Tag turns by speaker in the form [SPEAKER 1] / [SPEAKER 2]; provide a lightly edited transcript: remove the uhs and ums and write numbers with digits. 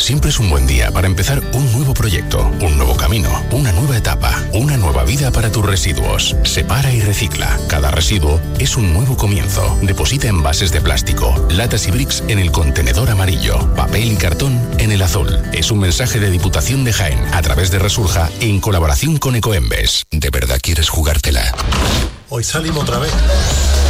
[SPEAKER 1] Siempre es un buen día para empezar un nuevo proyecto, un nuevo camino, una nueva etapa, una nueva vida para tus residuos. Separa y recicla. Cada residuo es un nuevo comienzo. Deposita envases de plástico, latas y bricks en el contenedor amarillo, papel y cartón en el azul. Es un mensaje de Diputación de Jaén a través de Resurja en colaboración con Ecoembes. ¿De verdad quieres jugártela?
[SPEAKER 2] Hoy salimos otra vez.